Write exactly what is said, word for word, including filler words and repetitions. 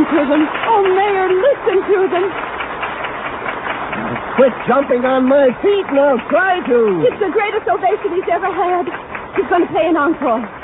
listen to them. Oh, Mayor, listen to them. Quit jumping on my feet now. Try to. It's the greatest ovation he's ever had. He's going to play an encore.